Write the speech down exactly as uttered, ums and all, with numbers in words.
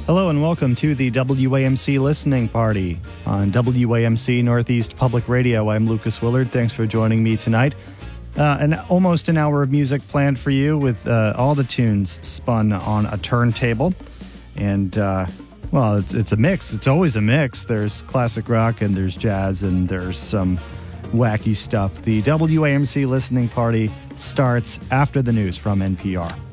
Hello and welcome to the W A M C Listening Party on W A M C Northeast Public Radio. I'm Lucas Willard. Thanks for joining me tonight. Uh, an almost an hour of music planned for you with uh, all the tunes spun on a turntable. And, uh, well, it's, it's a mix. It's always a mix. There's classic rock and there's jazz and there's some wacky stuff. The W A M C Listening Party starts after the news from N P R.